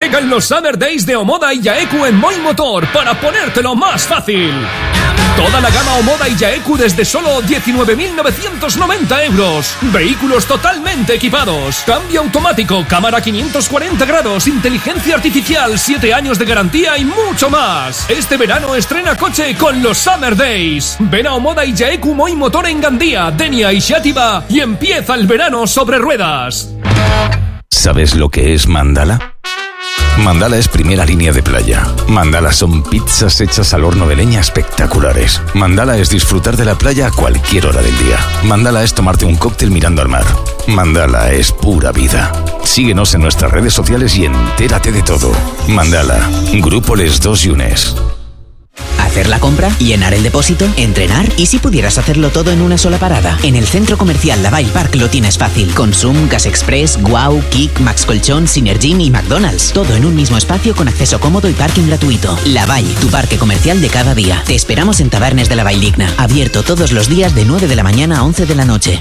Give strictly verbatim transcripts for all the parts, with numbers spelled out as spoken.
Llegan los Summer Days de Omoda y Yaeku en Moi Motor para ponértelo más fácil. Toda la gama Omoda y Yaeku desde solo diecinueve mil novecientos noventa euros. Vehículos totalmente equipados. Cambio automático, cámara quinientos cuarenta grados, inteligencia artificial, siete años de garantía y mucho más. Este verano estrena coche con los Summer Days. Ven a Omoda y Yaeku Moi Motor en Gandía, Denia y Xàtiva y empieza el verano sobre ruedas. ¿Sabes lo que es Mandala? Mandala es primera línea de playa. Mandala son pizzas hechas al horno de leña espectaculares. Mandala es disfrutar de la playa a cualquier hora del día. Mandala es tomarte un cóctel mirando al mar. Mandala es pura vida. Síguenos en nuestras redes sociales y entérate de todo. Mandala, Grupo Les Dos Yunes. Hacer la compra, llenar el depósito, entrenar y si pudieras hacerlo todo en una sola parada. En el Centro Comercial Lavalle Park lo tienes fácil. Consum, Gas Express, Guau, Kik, Max Colchón, Synergym y McDonald's. Todo en un mismo espacio con acceso cómodo y parking gratuito. Lavalle, tu parque comercial de cada día. Te esperamos en Tabernes de la Valldigna. Abierto todos los días de nueve de la mañana a once de la noche.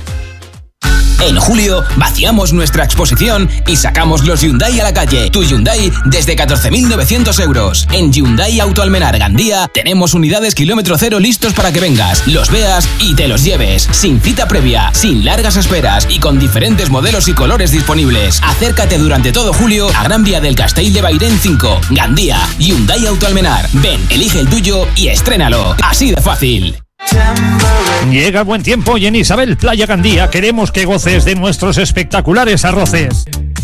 En julio vaciamos nuestra exposición y sacamos los Hyundai a la calle. Tu Hyundai desde catorce mil novecientos euros. En Hyundai Auto Almenar Gandía tenemos unidades kilómetro cero listos para que vengas, los veas y te los lleves. Sin cita previa, sin largas esperas y con diferentes modelos y colores disponibles. Acércate durante todo julio a Gran Vía del Castell de Bairén cinco, Gandía. Hyundai Auto Almenar. Ven, elige el tuyo y estrénalo. Así de fácil. Llega el buen tiempo y en Isabel Playa Gandía queremos que goces de nuestros espectaculares arroces.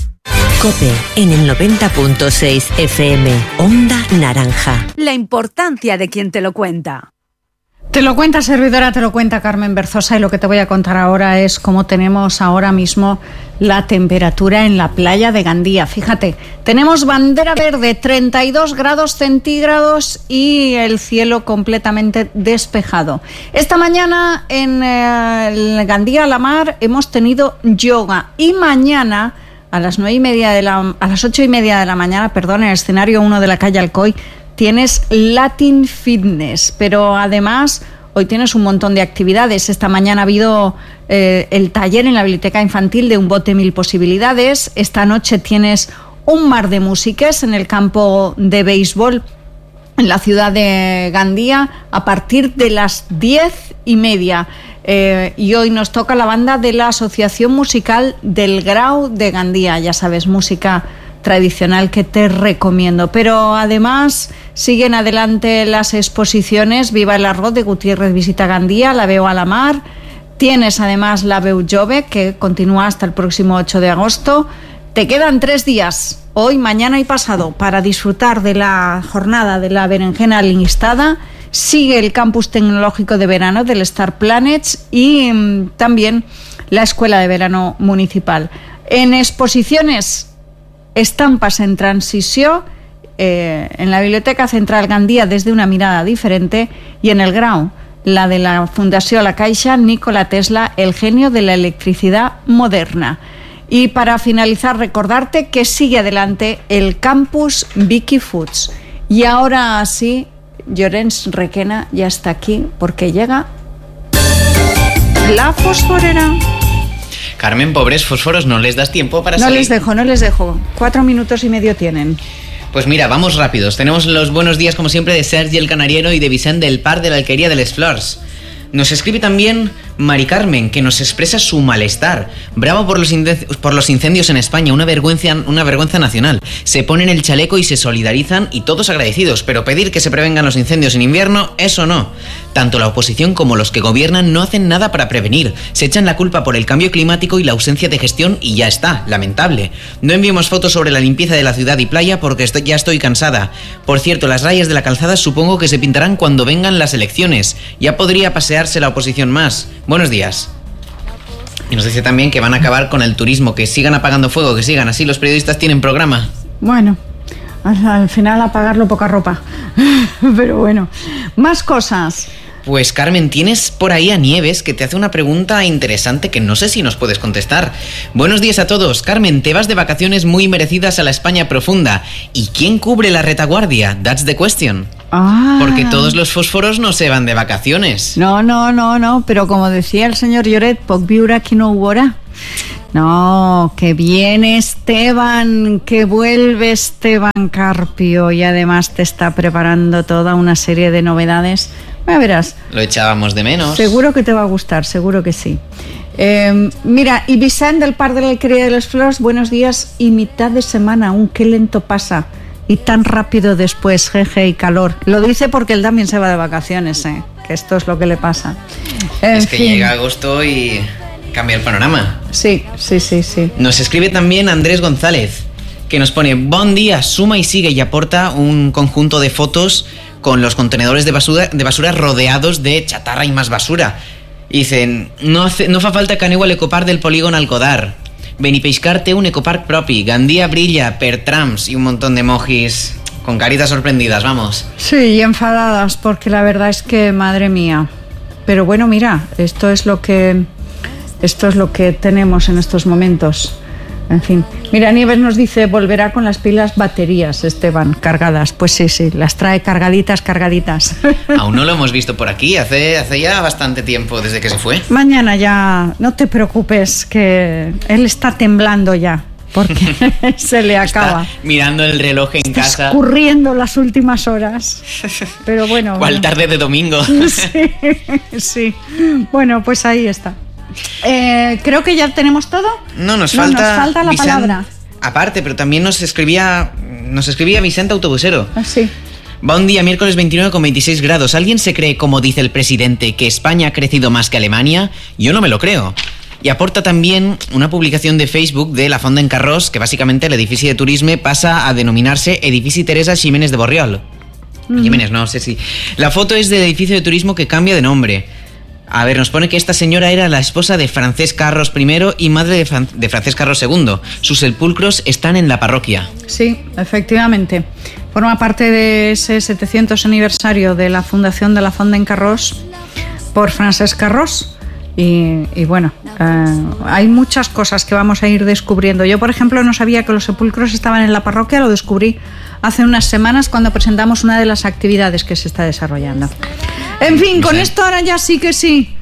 COPE en el noventa punto seis F M, Onda Naranja. La importancia de quien te lo cuenta. Te lo cuenta servidora, te lo cuenta Carmen Berzosa y lo que te voy a contar ahora es cómo tenemos ahora mismo la temperatura en la playa de Gandía. Fíjate, tenemos bandera verde, treinta y dos grados centígrados y el cielo completamente despejado. Esta mañana en eh, Gandía La Mar hemos tenido yoga y mañana a las nueve y media de la, a las ocho y media de la mañana, perdón, en el escenario uno de la calle Alcoy, tienes Latin Fitness, pero además hoy tienes un montón de actividades. Esta mañana ha habido eh, el taller en la biblioteca infantil de Un bote mil posibilidades. Esta noche tienes un mar de músicas en el campo de béisbol en la ciudad de Gandía a partir de las diez y media. Eh, y hoy nos toca la banda de la Asociación Musical del Grau de Gandía. Ya sabes, música tradicional que te recomiendo. Pero además siguen adelante las exposiciones. Viva el Arroz de Gutiérrez visita Gandía, La Veu a la Mar. Tienes además La Veu Jove, que continúa hasta el próximo ocho de agosto. Te quedan tres días, hoy, mañana y pasado, para disfrutar de la jornada de la berenjena listada. Sigue el campus tecnológico de verano del Star Planets y mmm, también la Escuela de Verano Municipal. En exposiciones, Estampas en Transición, eh, en la Biblioteca Central Gandía desde una mirada diferente, y en el Grau, la de la Fundació La Caixa, Nikola Tesla, el genio de la electricidad moderna. Y para finalizar, recordarte que sigue adelante el campus Vicky Foods. Y ahora sí, Llorens Requena ya está aquí porque llega la fosforera. Carmen, pobres fósforos, ¿no les das tiempo para no salir? No les dejo, no les dejo. Cuatro minutos y medio tienen. Pues mira, vamos rápidos. Tenemos los buenos días, como siempre, de Sergi el Canariero y de Vicente del Par de la Alquería de les Flors. Nos escribe también Mari Carmen, que nos expresa su malestar. Bravo por los, incendios, por los incendios en España, una vergüenza, una vergüenza nacional. Se ponen el chaleco y se solidarizan y todos agradecidos, pero pedir que se prevengan los incendios en invierno, eso no. Tanto la oposición como los que gobiernan no hacen nada para prevenir. Se echan la culpa por el cambio climático y la ausencia de gestión y ya está, lamentable. No enviemos fotos sobre la limpieza de la ciudad y playa porque estoy, ya estoy cansada. Por cierto, las rayas de la calzada supongo que se pintarán cuando vengan las elecciones. Ya podría pasearse la oposición más. Buenos días. Y nos dice también que van a acabar con el turismo, que sigan apagando fuego, que sigan así, los periodistas tienen programa. Bueno, al, al final apagarlo poca ropa. Pero bueno, más cosas. Pues Carmen, tienes por ahí a Nieves, que te hace una pregunta interesante que no sé si nos puedes contestar. Buenos días a todos. Carmen, te vas de vacaciones muy merecidas a la España profunda. ¿Y quién cubre la retaguardia? That's the question. Ah. Porque todos los fósforos no se van de vacaciones. No, no, no, no, pero como decía el señor Lloret, poc viure qui no ho veurà. No, que viene Esteban, que vuelve Esteban Carpio y además te está preparando toda una serie de novedades. Ya verás. Lo echábamos de menos. Seguro que te va a gustar, seguro que sí. Eh, mira, y Vicente del Par de la Alquería de les Flors, buenos días y mitad de semana, aún qué lento pasa y tan rápido después, jeje, y calor. Lo dice porque él también se va de vacaciones, ¿eh? Que esto es lo que le pasa. En es que fin. Llega agosto y cambia el panorama. Sí, sí, sí, sí. Nos escribe también Andrés González, que nos pone: buen día, suma y sigue, y aporta un conjunto de fotos con los contenedores de basura, de basura rodeados de chatarra y más basura. Y dicen: no, hace, no fa falta que aneu a l'ecoparc del polígon Alcodar. Benipeixcar té un ecoparc propi, Gandía brilla per trams, y un montón de emojis con caritas sorprendidas, vamos. Sí, y enfadadas, porque la verdad es que, madre mía. Pero bueno, mira, esto es lo que esto es lo que tenemos en estos momentos. En fin. Mira, Nieves nos dice: volverá con las pilas baterías, Esteban, cargadas. Pues sí, sí, las trae cargaditas, cargaditas. Aún no lo hemos visto por aquí, hace, hace ya bastante tiempo desde que se fue. Mañana ya, no te preocupes, que él está temblando ya, porque se le acaba. Está mirando el reloj en está casa. Escurriendo las últimas horas. Pero bueno. ¿Cuál bueno. tarde de domingo? Sí, sí. Bueno, pues ahí está. Eh, creo que ya tenemos todo. No, nos no, falta, nos falta la Vicent, palabra. Aparte, pero también nos escribía Nos escribía Vicente Autobusero. Ah, sí. Va un día, miércoles veintinueve con veintiséis grados. ¿Alguien se cree, como dice el presidente, que España ha crecido más que Alemania? Yo no me lo creo. Y aporta también una publicación de Facebook de la Fonda en Carrós, que básicamente el edifici de turisme pasa a denominarse Edifici Teresa Ximénez de Borriol. Mm. Jiménez, no sé si... La foto es del edificio de turismo que cambia de nombre. A ver, nos pone que esta señora era la esposa de Francesc Carros primero y madre de, Fran- de Francesc Carros segundo. Sus sepulcros están en la parroquia. Sí, efectivamente. Forma parte de ese setecientos aniversario de la fundación de la Fonda en Carrós por Francesc Carros. Y, y bueno, eh, hay muchas cosas que vamos a ir descubriendo. Yo, por ejemplo, no sabía que los sepulcros estaban en la parroquia, lo descubrí hace unas semanas cuando presentamos una de las actividades que se está desarrollando. En fin, con esto ahora ya sí que sí.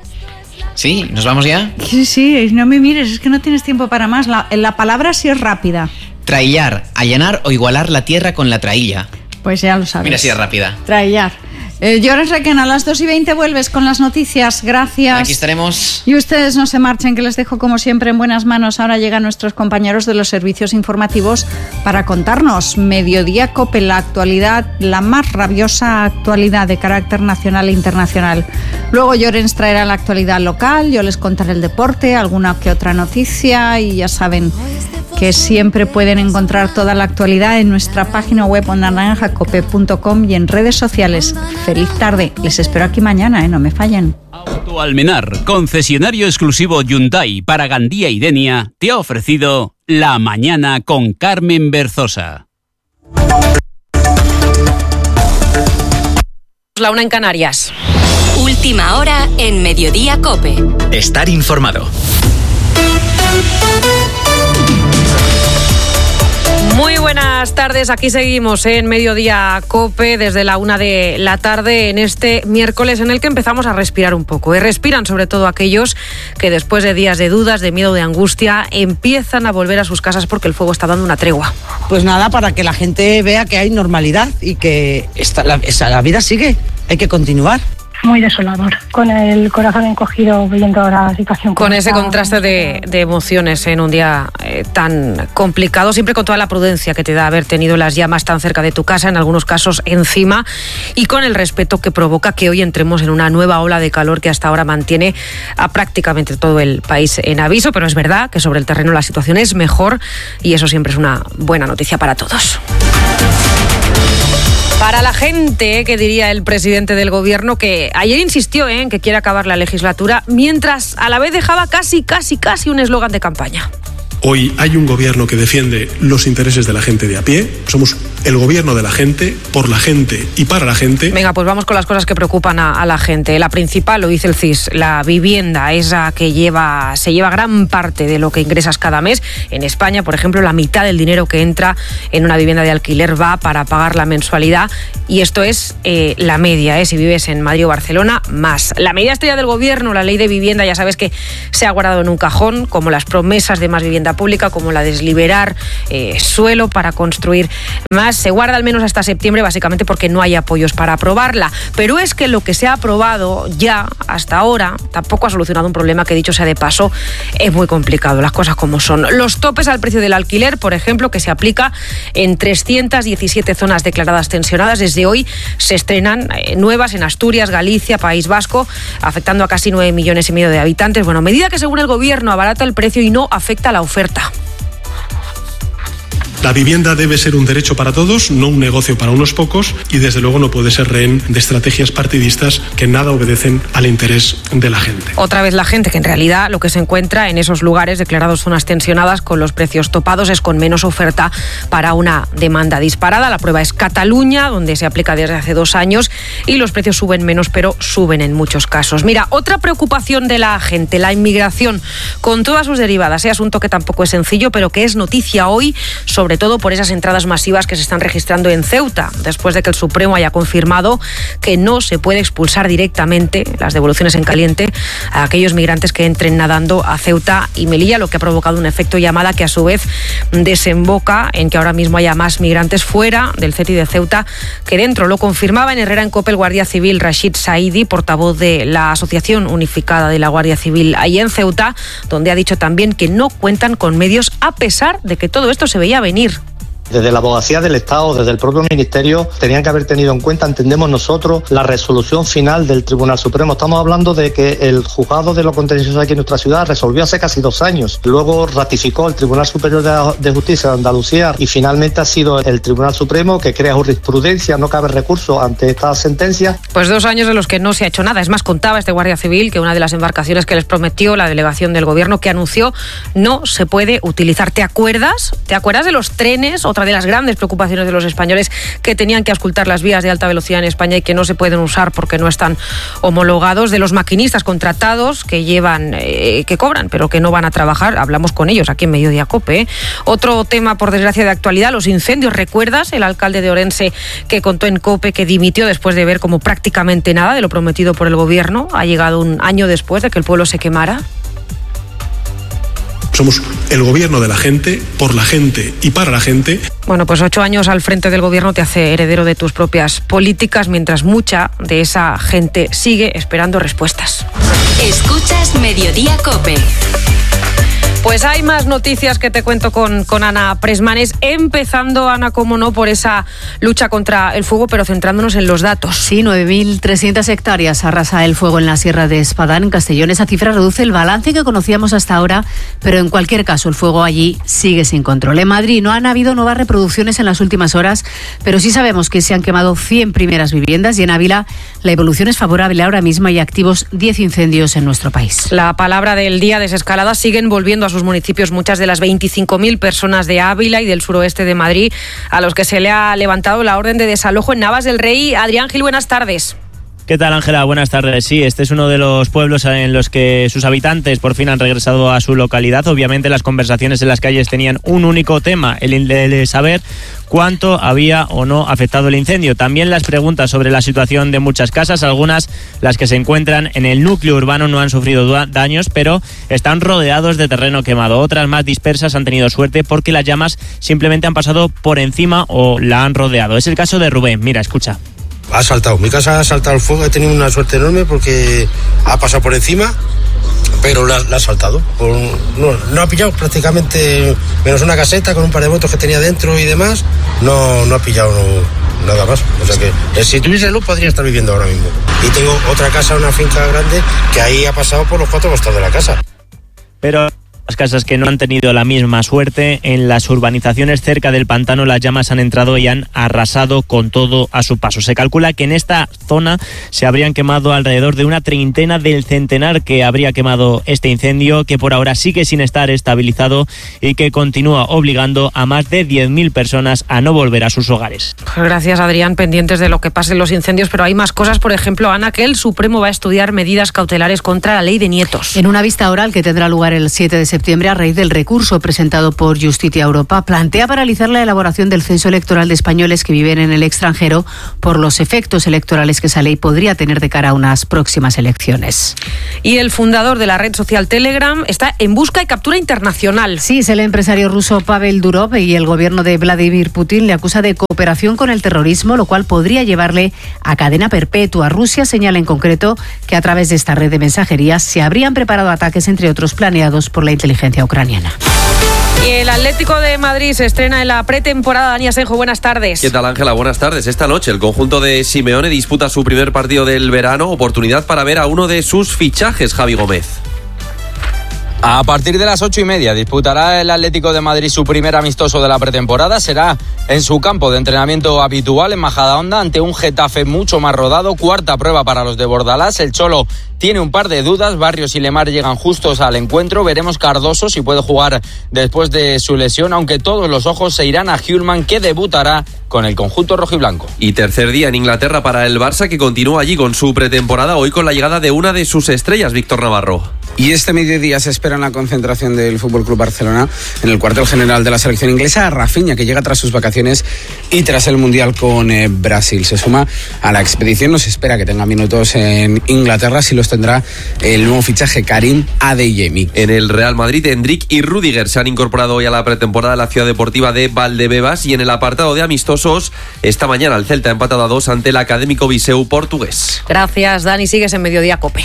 ¿Sí? ¿Nos vamos ya? Sí, sí, no me mires, es que no tienes tiempo para más. La, la palabra sí es rápida. Traillar, allanar o igualar la tierra con la trailla. Pues ya lo sabes. Mira si es rápida. Traillar. Eh, Llores Requena, a las dos y veinte vuelves con las noticias. Gracias. Aquí estaremos. Y ustedes no se marchen, que les dejo como siempre en buenas manos. Ahora llegan nuestros compañeros de los servicios informativos para contarnos Mediodía COPE, la actualidad, la más rabiosa actualidad de carácter nacional e internacional. Luego Llorens traerá la actualidad local, yo les contaré el deporte, alguna que otra noticia, y ya saben que siempre pueden encontrar toda la actualidad en nuestra página web onda naranja cope punto com y en redes sociales. Feliz tarde, les espero aquí mañana, ¿eh? No me fallen. Auto Almenar, concesionario exclusivo Hyundai para Gandía y Denia, te ha ofrecido La Mañana con Carmen Berzosa. La una en Canarias. Última hora en Mediodía COPE. Estar informado. Muy buenas tardes, aquí seguimos en Mediodía COPE desde la una de la tarde en este miércoles en el que empezamos a respirar un poco. Y respiran sobre todo aquellos que después de días de dudas, de miedo, de angustia, empiezan a volver a sus casas porque el fuego está dando una tregua. Pues nada, para que la gente vea que hay normalidad y que esta, la, esa, la vida sigue, hay que continuar. Muy desolador, con el corazón encogido viendo la situación. Con ese contraste de, de emociones en un día eh, tan complicado, siempre con toda la prudencia que te da haber tenido las llamas tan cerca de tu casa, en algunos casos encima, y con el respeto que provoca que hoy entremos en una nueva ola de calor que hasta ahora mantiene a prácticamente todo el país en aviso, pero es verdad que sobre el terreno la situación es mejor y eso siempre es una buena noticia para todos. Para la gente, que diría el presidente del gobierno, que ayer insistió en que quiere acabar la legislatura, mientras a la vez dejaba casi, casi, casi un eslogan de campaña. Hoy hay un gobierno que defiende los intereses de la gente de a pie. Somos el gobierno de la gente, por la gente y para la gente. Venga, pues vamos con las cosas que preocupan a, a la gente. La principal, lo dice el C I S, la vivienda, esa que lleva, se lleva gran parte de lo que ingresas cada mes. En España, por ejemplo, la mitad del dinero que entra en una vivienda de alquiler va para pagar la mensualidad, y esto es eh, la media, ¿eh? Si vives en Madrid o Barcelona, más. La medida estrella del gobierno, la ley de vivienda, ya sabes que se ha guardado en un cajón, como las promesas de más vivienda pública, como la de liberar eh, suelo para construir más. Se guarda al menos hasta septiembre, básicamente porque no hay apoyos para aprobarla. Pero es que lo que se ha aprobado ya hasta ahora tampoco ha solucionado un problema que, dicho sea de paso, es muy complicado, las cosas como son. Los topes al precio del alquiler, por ejemplo, que se aplica en trescientas diecisiete zonas declaradas tensionadas. Desde hoy se estrenan eh, nuevas en Asturias, Galicia, País Vasco, afectando a casi nueve millones y medio de habitantes. Bueno, medida que según el gobierno abarata el precio y no afecta a la oferta. La vivienda debe ser un derecho para todos, no un negocio para unos pocos, y desde luego no puede ser rehén de estrategias partidistas que nada obedecen al interés de la gente. Otra vez la gente, que en realidad lo que se encuentra en esos lugares declarados zonas tensionadas con los precios topados es con menos oferta para una demanda disparada. La prueba es Cataluña, donde se aplica desde hace dos años y los precios suben menos, pero suben en muchos casos. Mira, otra preocupación de la gente, la inmigración, con todas sus derivadas. Ese asunto que tampoco es sencillo, pero que es noticia hoy, sobre sobre todo por esas entradas masivas que se están registrando en Ceuta, después de que el Supremo haya confirmado que no se puede expulsar directamente, las devoluciones en caliente, a aquellos migrantes que entren nadando a Ceuta y Melilla, lo que ha provocado un efecto llamada que a su vez desemboca en que ahora mismo haya más migrantes fuera del C E T I de Ceuta que dentro. Lo confirmaba en Herrera en COPE el guardia civil Rashid Saidi, portavoz de la Asociación Unificada de la Guardia Civil ahí en Ceuta, donde ha dicho también que no cuentan con medios a pesar de que todo esto se veía venir. Desde la Abogacía del Estado, desde el propio Ministerio, tenían que haber tenido en cuenta, entendemos nosotros, la resolución final del Tribunal Supremo. Estamos hablando de que el juzgado de lo contencioso aquí en nuestra ciudad resolvió hace casi dos años. Luego ratificó el Tribunal Superior de Justicia de Andalucía y finalmente ha sido el Tribunal Supremo que crea jurisprudencia, no cabe recurso ante esta sentencia. Pues dos años en los que no se ha hecho nada. Es más, contaba este guardia civil que una de las embarcaciones que les prometió la delegación del gobierno, que anunció, no se puede utilizar. ¿Te acuerdas? ¿Te acuerdas de los trenes? Otra de las grandes preocupaciones de los españoles, que tenían que auscultar las vías de alta velocidad en España y que no se pueden usar porque no están homologados, de los maquinistas contratados que llevan, eh, que cobran, pero que no van a trabajar. Hablamos con ellos aquí en Mediodía COPE. ¿eh? Otro tema, por desgracia, de actualidad, los incendios. ¿Recuerdas el alcalde de Orense que contó en COPE que dimitió después de ver como prácticamente nada de lo prometido por el gobierno ha llegado un año después de que el pueblo se quemara? Somos el gobierno de la gente, por la gente y para la gente. Bueno, pues ocho años al frente del gobierno te hace heredero de tus propias políticas, mientras mucha de esa gente sigue esperando respuestas. Escuchas Mediodía COPE. Pues hay más noticias que te cuento con, con Ana Presmanes, empezando, Ana, como no, por esa lucha contra el fuego, pero centrándonos en los datos. Sí, nueve mil trescientas hectáreas arrasa el fuego en la Sierra de Espadán, en Castellón. Esa cifra reduce el balance que conocíamos hasta ahora, pero en cualquier caso el fuego allí sigue sin control. En Madrid no han habido nuevas reproducciones en las últimas horas, pero sí sabemos que se han quemado cien primeras viviendas, y en Ávila la evolución es favorable. Ahora mismo hay activos diez incendios en nuestro país. La palabra del día: desescalada. Siguen volviendo a sus municipios muchas de las veinticinco mil personas de Ávila y del suroeste de Madrid a los que se le ha levantado la orden de desalojo en Navas del Rey. Adrián Gil, buenas tardes. ¿Qué tal, Ángela? Buenas tardes. Sí, este es uno de los pueblos en los que sus habitantes por fin han regresado a su localidad. Obviamente las conversaciones en las calles tenían un único tema, el de saber cuánto había o no afectado el incendio. También las preguntas sobre la situación de muchas casas. Algunas, las que se encuentran en el núcleo urbano, no han sufrido daños, pero están rodeados de terreno quemado. Otras, más dispersas, han tenido suerte porque las llamas simplemente han pasado por encima o la han rodeado. Es el caso de Rubén. Mira, escucha. Ha saltado, mi casa ha saltado el fuego, he tenido una suerte enorme porque ha pasado por encima, pero la, la ha saltado. Por, no, no ha pillado prácticamente, menos una caseta con un par de motos que tenía dentro y demás, no, no ha pillado no, nada más. O sea que si tuviese luz podría estar viviendo ahora mismo. Y tengo otra casa, una finca grande, que ahí ha pasado por los cuatro costados de la casa. Pero Las casas que no han tenido la misma suerte, en las urbanizaciones cerca del pantano las llamas han entrado y han arrasado con todo a su paso. Se calcula que en esta zona se habrían quemado alrededor de una treintena del centenar que habría quemado este incendio, que por ahora sigue sin estar estabilizado y que continúa obligando a más de diez mil personas a no volver a sus hogares. Gracias, Adrián, pendientes de lo que pase en los incendios, pero hay más cosas. Por ejemplo, Ana, que el Supremo va a estudiar medidas cautelares contra la ley de nietos. En una vista oral que tendrá lugar el siete de septiembre a raíz del recurso presentado por Justicia Europa, plantea paralizar la elaboración del censo electoral de españoles que viven en el extranjero por los efectos electorales que esa ley podría tener de cara a unas próximas elecciones. Y el fundador de la red social Telegram está en busca y captura internacional. Sí, es el empresario ruso Pavel Durov, y el gobierno de Vladimir Putin le acusa de cooperación con el terrorismo, lo cual podría llevarle a cadena perpetua. Rusia señala en concreto que a través de esta red de mensajería se habrían preparado ataques, entre otros planeados por la inteligencia ucraniana. Y el Atlético de Madrid se estrena en la pretemporada. Dani Asenjo, buenas tardes. ¿Qué tal, Ángela? Buenas tardes. Esta noche el conjunto de Simeone disputa su primer partido del verano, oportunidad para ver a uno de sus fichajes, Javi Gómez. A partir de las ocho y media disputará el Atlético de Madrid su primer amistoso de la pretemporada. Será en su campo de entrenamiento habitual en Majadahonda ante un Getafe mucho más rodado. Cuarta prueba para los de Bordalás. El Cholo tiene un par de dudas. Barrios y Lemar llegan justos al encuentro. Veremos Cardoso si puede jugar después de su lesión, aunque todos los ojos se irán a Hjulman, que debutará con el conjunto rojiblanco. Y tercer día en Inglaterra para el Barça, que continúa allí con su pretemporada, hoy con la llegada de una de sus estrellas, Víctor Navarro. Y este mediodía se espera en la concentración del F C Barcelona en el cuartel general de la selección inglesa, Rafinha, que llega tras sus vacaciones y tras el Mundial con eh, Brasil. Se suma a la expedición, no se espera que tenga minutos en Inglaterra, si los tendrá el nuevo fichaje Karim Adeyemi. En el Real Madrid, Endrick y Rüdiger se han incorporado hoy a la pretemporada de la ciudad deportiva de Valdebebas, y en el apartado de amistosos, esta mañana el Celta ha empatado a dos ante el Académico Viseu portugués. Gracias, Dani. Sigues en Mediodía Cope.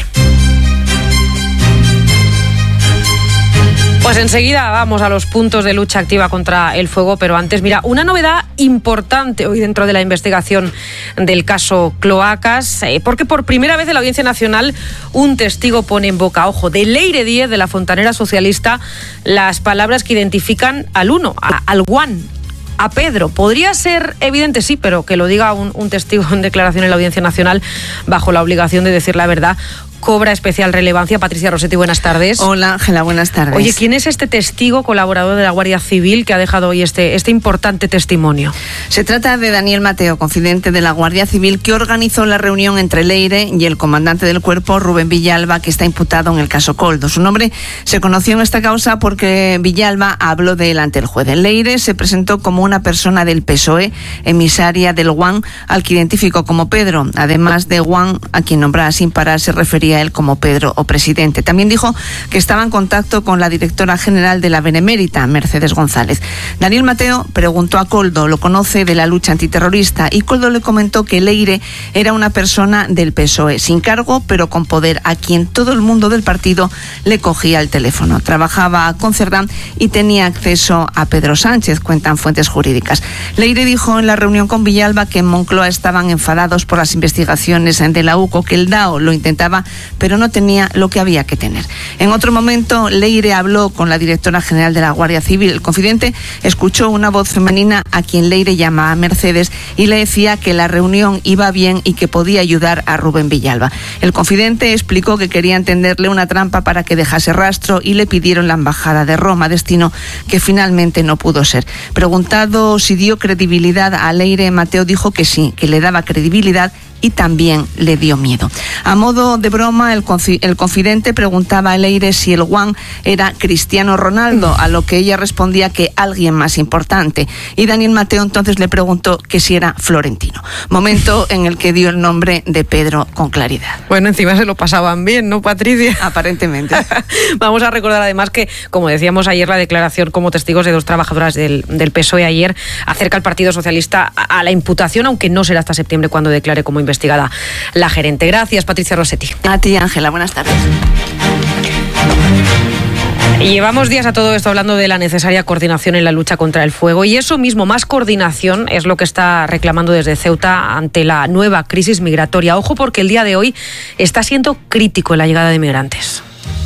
Pues enseguida vamos a los puntos de lucha activa contra el fuego, pero antes, mira, una novedad importante hoy dentro de la investigación del caso Cloacas, eh, porque por primera vez en la Audiencia Nacional un testigo pone en boca, ojo, de Leire Díez, de la fontanera socialista, las palabras que identifican al uno, a, al Juan, a Pedro. Podría ser evidente, sí, pero que lo diga un, un testigo en declaración en la Audiencia Nacional bajo la obligación de decir la verdad cobra especial relevancia. Patricia Rossetti, buenas tardes. Hola, Ángela, buenas tardes. Oye, ¿quién es este testigo colaborador de la Guardia Civil que ha dejado hoy este, este importante testimonio? Se trata de Daniel Mateo, confidente de la Guardia Civil, que organizó la reunión entre Leire y el comandante del cuerpo, Rubén Villalba, que está imputado en el caso Coldo. Su nombre se conoció en esta causa porque Villalba habló de él ante el juez. Leire se presentó como una persona del P S O E, emisaria del Juan, al que identificó como Pedro. Además de Juan, a quien nombraba sin parar, se refería a él como Pedro o presidente. También dijo que estaba en contacto con la directora general de la Benemérita, Mercedes González. Daniel Mateo preguntó a Coldo, lo conoce de la lucha antiterrorista, y Coldo le comentó que Leire era una persona del P S O E, sin cargo pero con poder, a quien todo el mundo del partido le cogía el teléfono. Trabajaba con Cerdán y tenía acceso a Pedro Sánchez, cuentan fuentes jurídicas. Leire dijo en la reunión con Villalba que en Moncloa estaban enfadados por las investigaciones de la U C O, que el D A O lo intentaba pero no tenía lo que había que tener. En otro momento, Leire habló con la directora general de la Guardia Civil. El confidente escuchó una voz femenina a quien Leire llamaba Mercedes y le decía que la reunión iba bien y que podía ayudar a Rubén Villalba. El confidente explicó que querían tenderle una trampa para que dejase rastro y le pidieron la embajada de Roma, destino que finalmente no pudo ser. Preguntado si dio credibilidad a Leire, Mateo dijo que sí, que le daba credibilidad y también le dio miedo. A modo de broma, el, confi- el confidente preguntaba a Leire si el Juan era Cristiano Ronaldo, a lo que ella respondía que alguien más importante. Y Daniel Mateo entonces le preguntó que si era Florentino. Momento en el que dio el nombre de Pedro con claridad. Bueno, encima se lo pasaban bien, ¿no, Patricia? Aparentemente. Vamos a recordar además que, como decíamos ayer, la declaración como testigos de dos trabajadoras del, del P S O E ayer acerca al Partido Socialista a, a la imputación, aunque no será hasta septiembre cuando declare como investigada la gerente. Gracias, Patricia Rossetti. A ti, Ángela. Buenas tardes. Llevamos días a todo esto hablando de la necesaria coordinación en la lucha contra el fuego, y eso mismo, más coordinación, es lo que está reclamando desde Ceuta ante la nueva crisis migratoria. Ojo, porque el día de hoy está siendo crítico en la llegada de migrantes.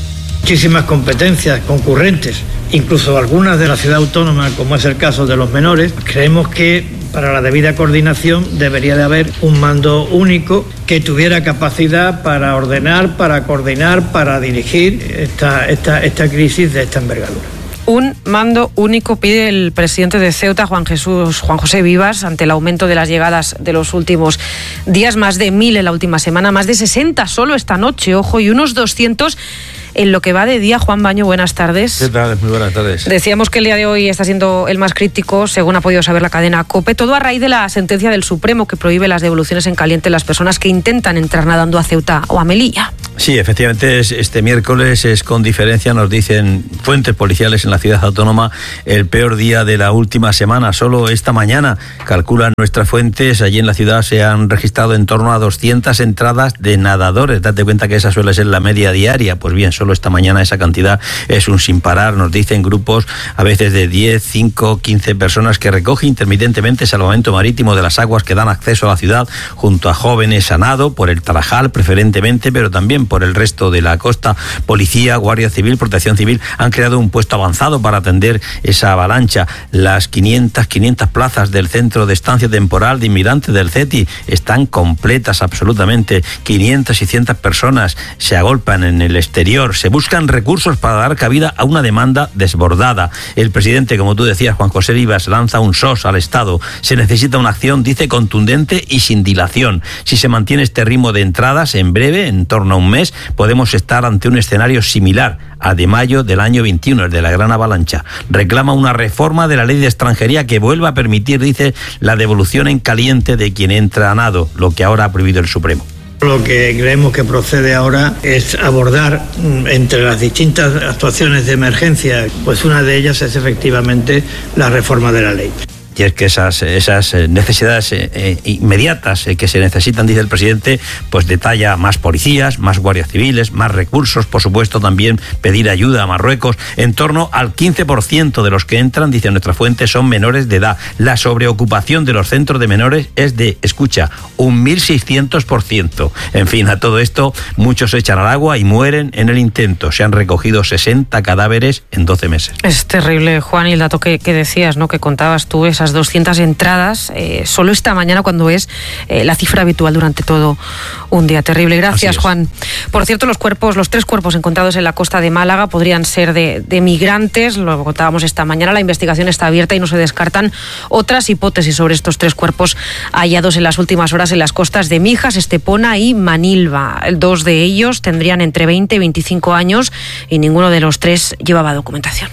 muchísimas competencias concurrentes, incluso algunas de la ciudad autónoma, como es el caso de los menores, creemos que para la debida coordinación debería de haber un mando único que tuviera capacidad para ordenar, para coordinar, para dirigir esta, esta, esta crisis de esta envergadura. Un mando único pide el presidente de Ceuta, Juan Jesús, Juan José Vivas, ante el aumento de las llegadas de los últimos días, más de mil en la última semana, más de sesenta solo esta noche, ojo, y unos doscientos en lo que va de día. Juan Baño, buenas tardes. ¿Qué tal? Muy buenas tardes. Decíamos que el día de hoy está siendo el más crítico, según ha podido saber la cadena COPE, todo a raíz de la sentencia del Supremo que prohíbe las devoluciones en caliente a las personas que intentan entrar nadando a Ceuta o a Melilla. Sí, efectivamente, es, este miércoles es con diferencia, nos dicen fuentes policiales en la ciudad autónoma, el peor día de la última semana. Solo esta mañana, calculan nuestras fuentes, allí en la ciudad se han registrado en torno a doscientas entradas de nadadores. Date cuenta que esa suele ser la media diaria. Pues bien, solo esta mañana esa cantidad es un sin parar. Nos dicen grupos a veces de diez, cinco, quince personas que recoge intermitentemente el salvamento marítimo de las aguas que dan acceso a la ciudad, junto a jóvenes a nado, por el Tarajal preferentemente, pero también por el resto de la costa. Policía, Guardia Civil, Protección Civil han creado un puesto avanzado para atender esa avalancha. Las quinientas, quinientas plazas del Centro de Estancia Temporal de Inmigrantes del C E T I están completas absolutamente. quinientas y cientos personas se agolpan en el exterior. Se buscan recursos para dar cabida a una demanda desbordada. El presidente, como tú decías, Juan José Vivas, lanza un S O S al Estado. Se necesita una acción, dice, contundente y sin dilación. Si se mantiene este ritmo de entradas, en breve, en torno a un mes, podemos estar ante un escenario similar al de mayo del año veintiuno, el de la gran avalancha. Reclama una reforma de la ley de extranjería que vuelva a permitir, dice, la devolución en caliente de quien entra a nado, lo que ahora ha prohibido el Supremo. Lo que creemos que procede ahora es abordar entre las distintas actuaciones de emergencia, pues una de ellas es efectivamente la reforma de la ley. Y es que esas, esas necesidades eh, inmediatas eh, que se necesitan, dice el presidente, pues detalla más policías, más guardias civiles, más recursos, por supuesto también pedir ayuda a Marruecos. En torno al quince por ciento de los que entran, dice nuestra fuente, son menores de edad. La sobreocupación de los centros de menores es de, escucha, un mil seiscientos por ciento. En fin, a todo esto, muchos se echan al agua y mueren en el intento. Se han recogido sesenta cadáveres en doce meses. Es terrible, Juan, y el dato que, que decías, ¿no?, que contabas tú, esas doscientas entradas, eh, solo esta mañana, cuando es eh, la cifra habitual durante todo un día. Terrible. Gracias, Juan. Por cierto, los cuerpos, los tres cuerpos encontrados en la costa de Málaga podrían ser de, de migrantes, lo contábamos esta mañana. La investigación está abierta y no se descartan otras hipótesis sobre estos tres cuerpos hallados en las últimas horas en las costas de Mijas, Estepona y Manilva. Dos de ellos tendrían entre veinte y veinticinco años y ninguno de los tres llevaba documentación.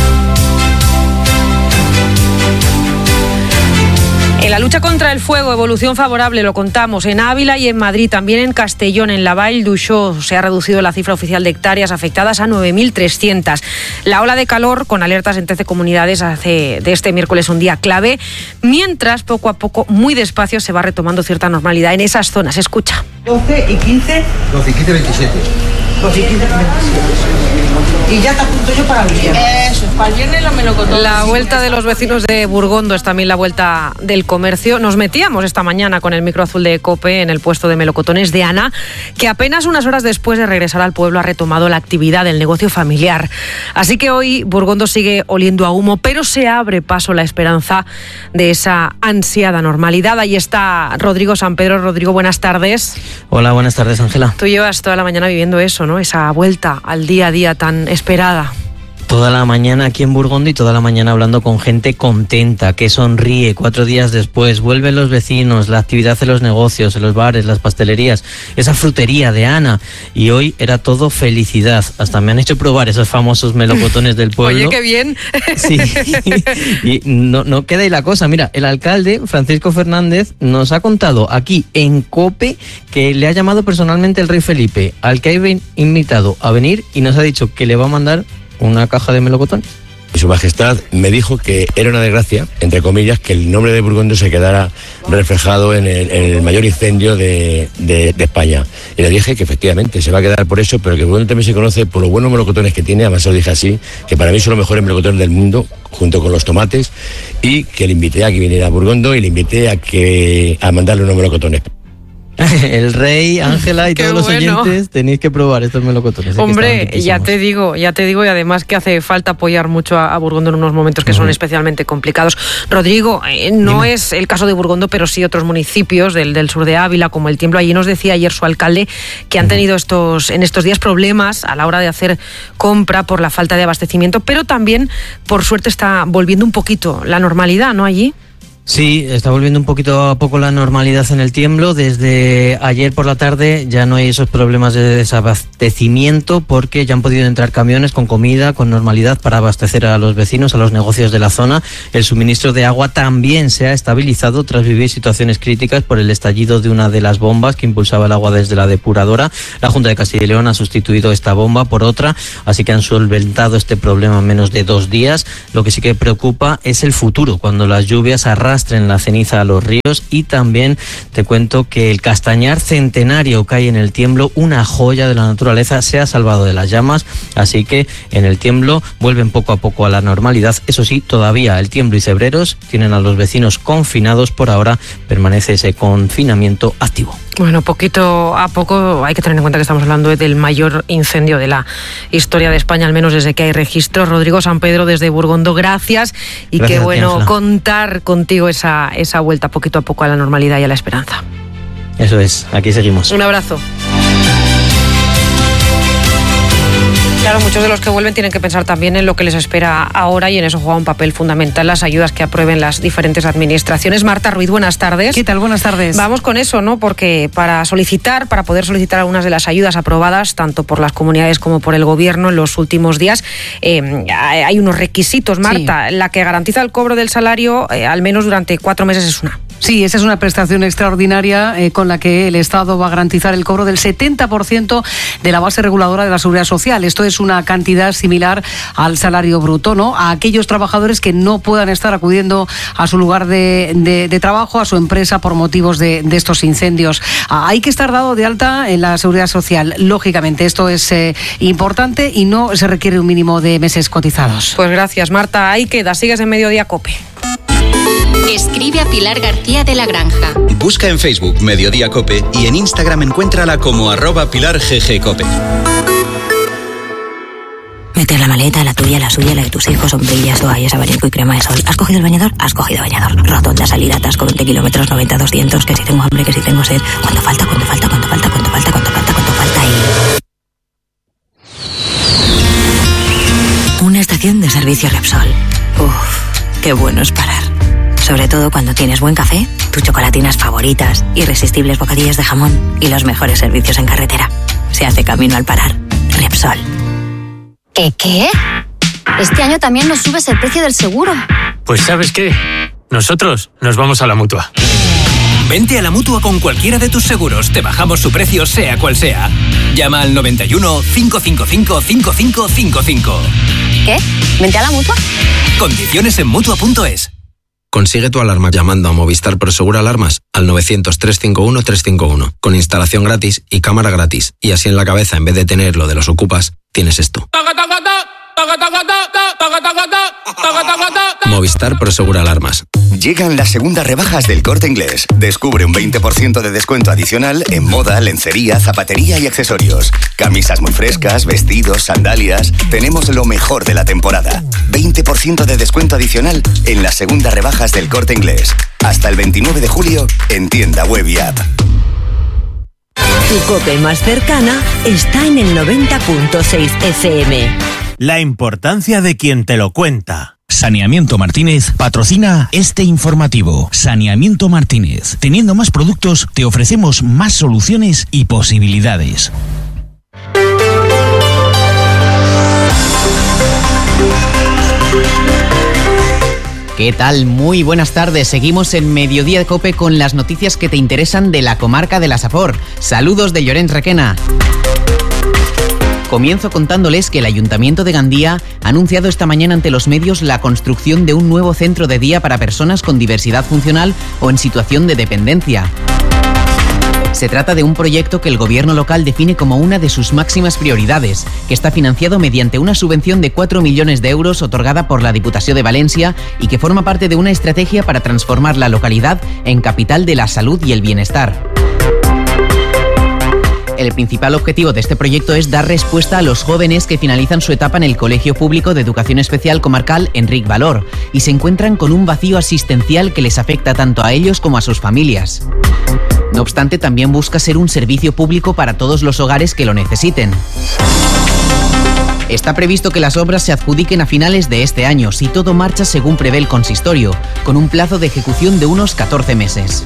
En la lucha contra el fuego, evolución favorable, lo contamos, en Ávila y en Madrid, también en Castellón, en la Vall d'Uixó, se ha reducido la cifra oficial de hectáreas afectadas a nueve mil trescientas. La ola de calor, con alertas en trece comunidades, hace de este miércoles un día clave, mientras poco a poco, muy despacio, se va retomando cierta normalidad en esas zonas. Escucha. doce y quince. doce y quince, veintisiete. doce y quince, veintisiete. Y ya te apunto yo para el viernes. Eso, para el viernes lo melocotón. La vuelta de los vecinos de Burgondo es también la vuelta del comercio. Nos metíamos esta mañana con el micro azul de COPE en el puesto de melocotones de Ana, que apenas unas horas después de regresar al pueblo ha retomado la actividad del negocio familiar. Así que hoy Burgondo sigue oliendo a humo, pero se abre paso la esperanza de esa ansiada normalidad. Ahí está Rodrigo San Pedro. Rodrigo, buenas tardes. Hola, buenas tardes, Ángela. Tú llevas toda la mañana viviendo eso, ¿no? Esa vuelta al día a día tan esperada. Toda la mañana aquí en Burgondo y toda la mañana hablando con gente contenta, que sonríe. Cuatro días después vuelven los vecinos, la actividad en los negocios, en los bares, las pastelerías, esa frutería de Ana. Y hoy era todo felicidad. Hasta me han hecho probar esos famosos melocotones del pueblo. Oye, qué bien. Sí. Y no, no queda ahí la cosa. Mira, el alcalde, Francisco Fernández, nos ha contado aquí en COPE que le ha llamado personalmente el rey Felipe, al que ha invitado a venir, y nos ha dicho que le va a mandar una caja de melocotones. Su Majestad me dijo que era una desgracia, entre comillas, que el nombre de Burgondo se quedara reflejado en el, en el mayor incendio de, de, de España. Y le dije que efectivamente se va a quedar por eso, pero que Burgondo también se conoce por los buenos melocotones que tiene. Además se lo dije así, que para mí son los mejores melocotones del mundo, junto con los tomates, y que le invité a que viniera a Burgondo y le invité a, que, a mandarle unos melocotones. El Rey, Ángela y Qué todos los bueno. oyentes tenéis que probar estos melocotones. ¿eh? Hombre, ya te digo, ya te digo, y además que hace falta apoyar mucho a, a Burgondo en unos momentos que uh-huh. son especialmente complicados. Rodrigo, eh, no Dime. es el caso de Burgondo, pero sí otros municipios del, del sur de Ávila, como El Tiemblo. Allí nos decía ayer su alcalde que han uh-huh. tenido estos, en estos días problemas a la hora de hacer compra por la falta de abastecimiento, pero también, por suerte, está volviendo un poquito la normalidad, ¿no? Allí. Sí, está volviendo un poquito a poco la normalidad en El Tiemblo. Desde ayer por la tarde ya no hay esos problemas de desabastecimiento porque ya han podido entrar camiones con comida, con normalidad para abastecer a los vecinos, a los negocios de la zona. El suministro de agua también se ha estabilizado tras vivir situaciones críticas por el estallido de una de las bombas que impulsaba el agua desde la depuradora. La Junta de Castilla y León ha sustituido esta bomba por otra, así que han solventado este problema en menos de dos días. Lo que sí que preocupa es el futuro, cuando las lluvias arrastran arrastren la ceniza a los ríos. Y también te cuento que el castañar centenario que hay en El Tiemblo, una joya de la naturaleza, se ha salvado de las llamas, así que en El Tiemblo vuelven poco a poco a la normalidad. Eso sí, todavía El Tiemblo y Cebreros tienen a los vecinos confinados. Por ahora permanece ese confinamiento activo. Bueno, poquito a poco. Hay que tener en cuenta que estamos hablando del mayor incendio de la historia de España, al menos desde que hay registros. Rodrigo San Pedro, desde Burgondo, gracias. Y gracias, qué bueno Ángela. contar contigo esa, esa vuelta poquito a poco a la normalidad y a la esperanza. Eso es, aquí seguimos. Un abrazo. Claro, muchos de los que vuelven tienen que pensar también en lo que les espera ahora, y en eso juega un papel fundamental las ayudas que aprueben las diferentes administraciones. Marta Ruiz, buenas tardes. ¿Qué tal? Buenas tardes. Vamos con eso, ¿no? Porque para solicitar, para poder solicitar algunas de las ayudas aprobadas, tanto por las comunidades como por el gobierno en los últimos días, eh, hay unos requisitos, Marta. Sí. La que garantiza el cobro del salario, eh, al menos durante cuatro meses, es una. Sí, esa es una prestación extraordinaria eh, con la que el Estado va a garantizar el cobro del setenta por ciento de la base reguladora de la Seguridad Social. Esto es una cantidad similar al salario bruto, ¿no? A aquellos trabajadores que no puedan estar acudiendo a su lugar de, de, de trabajo, a su empresa, por motivos de, de estos incendios. Ah, hay que estar dado de alta en la Seguridad Social. Lógicamente, esto es eh, importante y no se requiere un mínimo de meses cotizados. Pues gracias, Marta. Ahí queda. Sigues en Mediodía COPE. Escribe a Pilar García de la Granja. Busca en Facebook Mediodía COPE y en Instagram encuéntrala como arroba Pilar G G COPE. Meter la maleta, la tuya, la suya, la de tus hijos, sombrillas, toallas, abanico y crema de sol. ¿Has cogido el bañador? Has cogido bañador. Rotonda, salida, atasco, veinte kilómetros, noventa, doscientos, que si tengo hambre, que si tengo sed. ¿Cuánto falta? ¿Cuánto falta? ¿Cuánto falta? ¿Cuánto falta? ¿Cuánto falta? ¿Cuánto falta? Y... una estación de servicio Repsol. Uf, qué bueno es parar. Sobre todo cuando tienes buen café, tus chocolatinas favoritas, irresistibles bocadillos de jamón y los mejores servicios en carretera. Se hace camino al parar. Repsol. ¿Qué qué? Este año también nos subes el precio del seguro. Pues ¿sabes qué? Nosotros nos vamos a la Mutua. Vente a la Mutua con cualquiera de tus seguros. Te bajamos su precio sea cual sea. Llama al noventa y uno, cinco cinco cinco, cinco cinco cinco cinco. ¿Qué? ¿Vente a la Mutua? Condiciones en Mutua punto es. Consigue tu alarma llamando a Movistar Prosegura Alarmas al novecientos, trescientos cincuenta y uno, trescientos cincuenta y uno, con instalación gratis y cámara gratis. Y así en la cabeza, en vez de tener lo de los ocupas, tienes esto. Movistar Prosegura Alarmas. Llegan las segundas rebajas del Corte Inglés. Descubre un veinte por ciento de descuento adicional en moda, lencería, zapatería y accesorios. Camisas muy frescas, vestidos, sandalias. Tenemos lo mejor de la temporada. veinte por ciento de descuento adicional en las segundas rebajas del Corte Inglés. Hasta el veintinueve de julio en tienda web y app. Tu COPE más cercana está en el noventa punto seis F M. La importancia de quien te lo cuenta. Saneamiento Martínez patrocina este informativo. Saneamiento Martínez. Teniendo más productos, te ofrecemos más soluciones y posibilidades. ¿Qué tal? Muy buenas tardes. Seguimos en Mediodía de COPE con las noticias que te interesan de la comarca de la Safor. Saludos de Llorenç Requena. Comienzo contándoles que el Ayuntamiento de Gandía ha anunciado esta mañana ante los medios la construcción de un nuevo centro de día para personas con diversidad funcional o en situación de dependencia. Se trata de un proyecto que el gobierno local define como una de sus máximas prioridades, que está financiado mediante una subvención de cuatro millones de euros otorgada por la Diputació de Valencia y que forma parte de una estrategia para transformar la localidad en capital de la salud y el bienestar. el principal objetivo de este proyecto es dar respuesta a los jóvenes que finalizan su etapa en el Colegio Público de Educación Especial Comarcal Enric Valor y se encuentran con un vacío asistencial que les afecta tanto a ellos como a sus familias. No obstante, también busca ser un servicio público para todos los hogares que lo necesiten. Está previsto que las obras se adjudiquen a finales de este año, si todo marcha según prevé el consistorio, con un plazo de ejecución de unos catorce meses.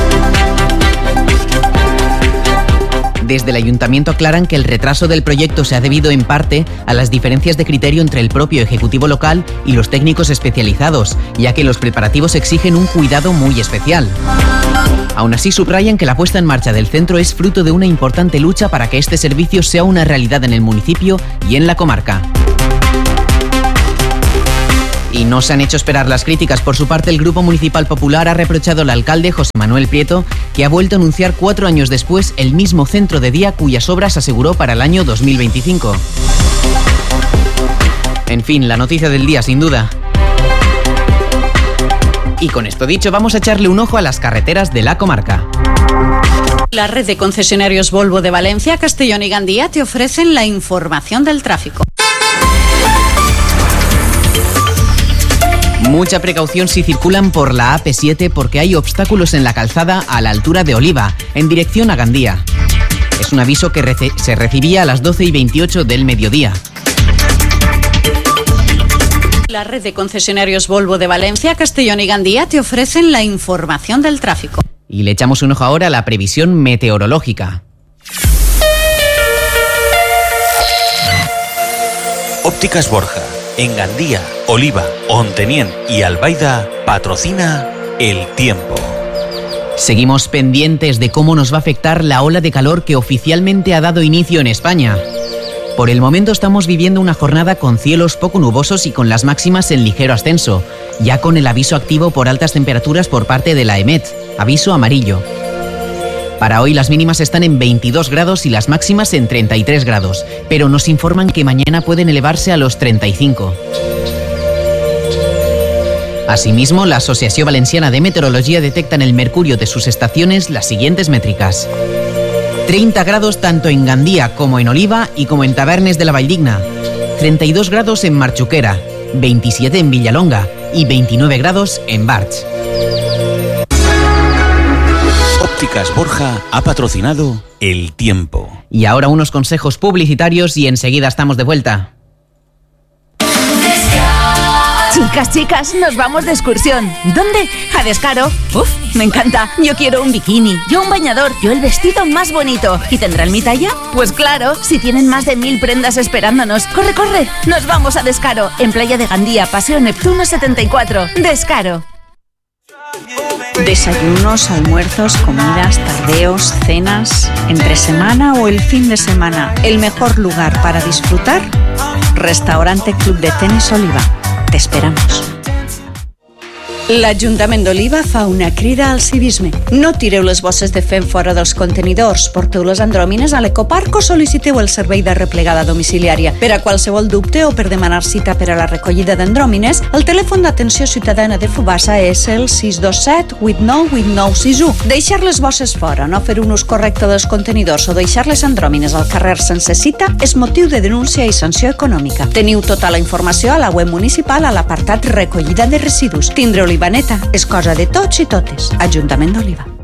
Desde el Ayuntamiento aclaran que el retraso del proyecto se ha debido en parte a las diferencias de criterio entre el propio Ejecutivo local y los técnicos especializados, ya que los preparativos exigen un cuidado muy especial. Aún así, subrayan que la puesta en marcha del centro es fruto de una importante lucha para que este servicio sea una realidad en el municipio y en la comarca. Y no se han hecho esperar las críticas. Por su parte, el Grupo Municipal Popular ha reprochado al alcalde José Manuel Prieto que ha vuelto a anunciar cuatro años después el mismo centro de día cuyas obras aseguró para el año dos mil veinticinco. En fin, la noticia del día, sin duda. Y con esto dicho, vamos a echarle un ojo a las carreteras de la comarca. La red de concesionarios Volvo de Valencia, Castellón y Gandía te ofrecen la información del tráfico. Mucha precaución si circulan por la A P siete porque hay obstáculos en la calzada a la altura de Oliva, en dirección a Gandía. Es un aviso que rece- se recibía a las doce y veintiocho del mediodía. La red de concesionarios Volvo de Valencia, Castellón y Gandía te ofrecen la información del tráfico. Y le echamos un ojo ahora a la previsión meteorológica. Ópticas Borja, en Gandía, Oliva, Ontenien y Albaida, patrocina el tiempo. Seguimos pendientes de cómo nos va a afectar la ola de calor que oficialmente ha dado inicio en España. Por el momento estamos viviendo una jornada con cielos poco nubosos y con las máximas en ligero ascenso, ya con el aviso activo por altas temperaturas por parte de la EMET, aviso amarillo. Para hoy las mínimas están en veintidós grados y las máximas en treinta y tres grados, pero nos informan que mañana pueden elevarse a los treinta y cinco. Asimismo, la Asociación Valenciana de Meteorología detecta en el mercurio de sus estaciones las siguientes métricas. treinta grados tanto en Gandía como en Oliva y como en Tabernes de la Valldigna. treinta y dos grados en Marchuquera, veintisiete en Villalonga y veintinueve grados en Barch. Ópticas Borja ha patrocinado el tiempo. Y ahora unos consejos publicitarios y enseguida estamos de vuelta. Chicas, chicas, nos vamos de excursión. ¿Dónde? A Descaro. Uf, me encanta. Yo quiero un bikini, yo un bañador, yo el vestido más bonito. ¿Y tendrán mi talla? Pues claro, si tienen más de mil prendas esperándonos. ¡Corre, corre! Nos vamos a Descaro, en Playa de Gandía, Paseo Neptuno setenta y cuatro. Descaro. Desayunos, almuerzos, comidas, tardeos, cenas, entre semana o el fin de semana. El mejor lugar para disfrutar, Restaurante Club de Tenis Oliva. Te esperamos. L'Ajuntament d'Oliva fa una crida al civisme. No tireu les bosses de fem fora dels contenidors, porteu les andròmines a l'ecoparc o sol·liciteu el servei de replegada domiciliària. Per a qualsevol dubte o per demanar cita per a la recollida d'andròmines, el telèfon d'atenció ciutadana de Fubassa és el sis dos set vuit nou vuit nou sis u. Deixar les bosses fora, no fer un ús correcte dels contenidors o deixar les andròmines al carrer sense cita és motiu de denúncia i sanció econòmica. Teniu tota la informació a la web municipal a l'apartat recollida de residus. Tindre Olivaneta es cosa de tots y totes. Ayuntamiento de Oliva.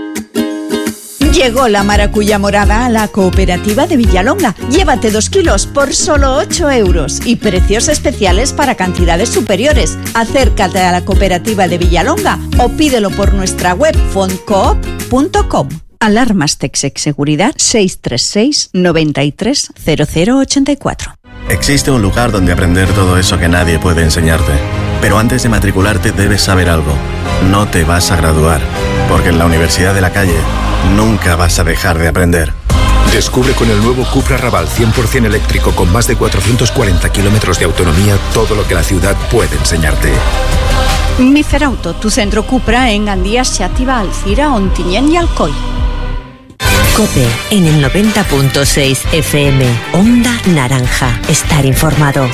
Llegó la maracuyá morada a la cooperativa de Villalonga. Llévate dos kilos por solo ocho euros y precios especiales para cantidades superiores. Acércate a la cooperativa de Villalonga o pídelo por nuestra web fondcoop punto com. Alarmas Texec Seguridad seis tres seis, nueve tres, cero cero ocho cuatro. Existe un lugar donde aprender todo eso que nadie puede enseñarte. Pero antes de matricularte debes saber algo. No te vas a graduar, porque en la Universidad de la Calle nunca vas a dejar de aprender. Descubre con el nuevo Cupra Raval cien por ciento eléctrico con más de cuatrocientos cuarenta kilómetros de autonomía todo lo que la ciudad puede enseñarte. Miferauto, tu centro Cupra en Gandía, Xàtiva, Alcira, Ontinyent y Alcoi. COPE en el noventa punto seis F M. Onda Naranja. Estar informado.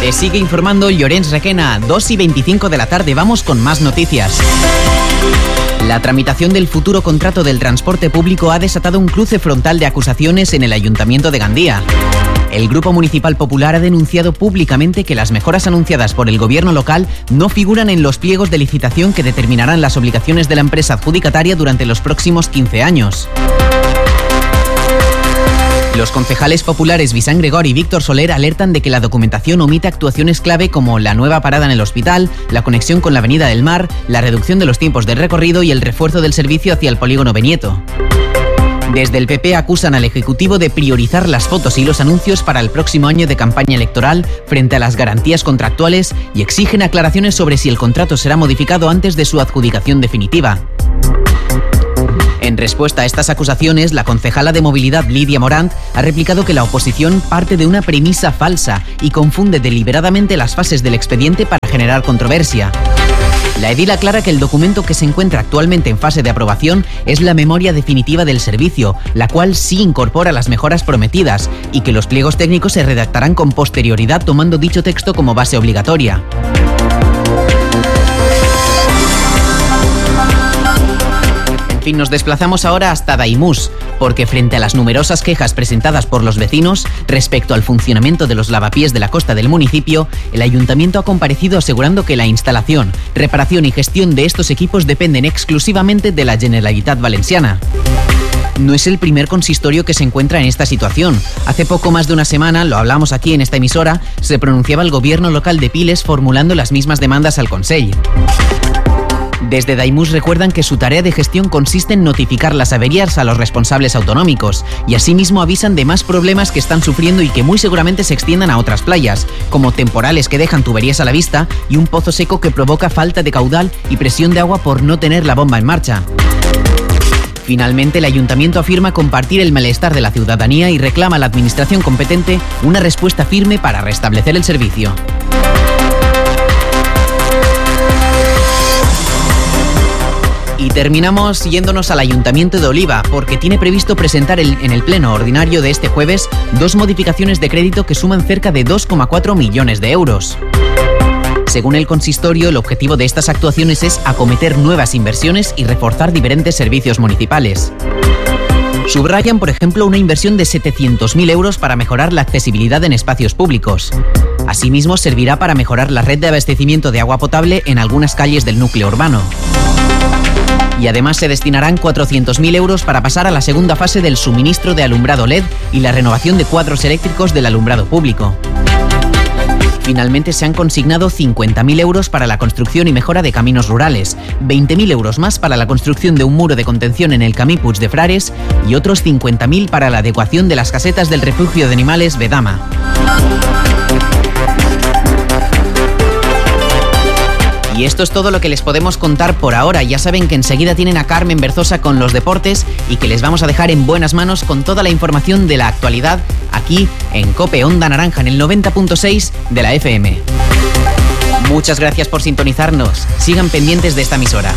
Te sigue informando Llorenç Requena, dos y veinticinco de la tarde. Vamos con más noticias. La tramitación del futuro contrato del transporte público ha desatado un cruce frontal de acusaciones en el Ayuntamiento de Gandía. El Grupo Municipal Popular ha denunciado públicamente que las mejoras anunciadas por el gobierno local no figuran en los pliegos de licitación que determinarán las obligaciones de la empresa adjudicataria durante los próximos quince años. Los concejales populares Vicent Gregori y Víctor Soler alertan de que la documentación omite actuaciones clave como la nueva parada en el hospital, la conexión con la Avenida del Mar, la reducción de los tiempos de recorrido y el refuerzo del servicio hacia el polígono Benieto. Desde el P P acusan al Ejecutivo de priorizar las fotos y los anuncios para el próximo año de campaña electoral frente a las garantías contractuales y exigen aclaraciones sobre si el contrato será modificado antes de su adjudicación definitiva. En respuesta a estas acusaciones, la concejala de Movilidad Lidia Morant ha replicado que la oposición parte de una premisa falsa y confunde deliberadamente las fases del expediente para generar controversia. La edil aclara que el documento que se encuentra actualmente en fase de aprobación es la memoria definitiva del servicio, la cual sí incorpora las mejoras prometidas, y que los pliegos técnicos se redactarán con posterioridad tomando dicho texto como base obligatoria. En fin, nos desplazamos ahora hasta Daimús, porque frente a las numerosas quejas presentadas por los vecinos respecto al funcionamiento de los lavapiés de la costa del municipio, el ayuntamiento ha comparecido asegurando que la instalación, reparación y gestión de estos equipos dependen exclusivamente de la Generalitat Valenciana. No es el primer consistorio que se encuentra en esta situación. Hace poco más de una semana, lo hablamos aquí en esta emisora, se pronunciaba el gobierno local de Piles formulando las mismas demandas al Consell. Desde Daimús recuerdan que su tarea de gestión consiste en notificar las averías a los responsables autonómicos y asimismo avisan de más problemas que están sufriendo y que muy seguramente se extiendan a otras playas, como temporales que dejan tuberías a la vista y un pozo seco que provoca falta de caudal y presión de agua por no tener la bomba en marcha. Finalmente, el ayuntamiento afirma compartir el malestar de la ciudadanía y reclama a la administración competente una respuesta firme para restablecer el servicio. Y terminamos yéndonos al Ayuntamiento de Oliva, porque tiene previsto presentar el, en el pleno ordinario de este jueves dos modificaciones de crédito que suman cerca de dos coma cuatro millones de euros. Según el consistorio, el objetivo de estas actuaciones es acometer nuevas inversiones y reforzar diferentes servicios municipales. Subrayan, por ejemplo, una inversión de setecientos mil euros para mejorar la accesibilidad en espacios públicos. Asimismo, servirá para mejorar la red de abastecimiento de agua potable en algunas calles del núcleo urbano. Y además se destinarán cuatrocientos mil euros para pasar a la segunda fase del suministro de alumbrado L E D y la renovación de cuadros eléctricos del alumbrado público. Finalmente se han consignado cincuenta mil euros para la construcción y mejora de caminos rurales, veinte mil euros más para la construcción de un muro de contención en el Camí Puig de Frares y otros cincuenta mil para la adecuación de las casetas del refugio de animales Bedama. Y esto es todo lo que les podemos contar por ahora. Ya saben que enseguida tienen a Carmen Berzosa con los deportes y que les vamos a dejar en buenas manos con toda la información de la actualidad aquí en COPE Onda Naranja en el noventa punto seis de la F M. Muchas gracias por sintonizarnos. Sigan pendientes de esta emisora.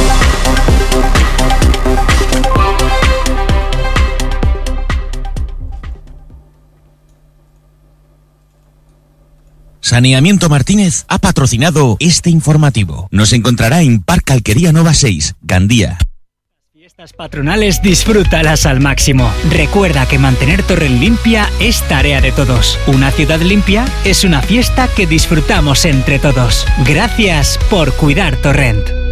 Saneamiento Martínez ha patrocinado este informativo. Nos encontrará en Parque Alquería Nova seis, Gandía. Fiestas patronales, disfrútalas al máximo. Recuerda que mantener Torrent limpia es tarea de todos. Una ciudad limpia es una fiesta que disfrutamos entre todos. Gracias por cuidar Torrent.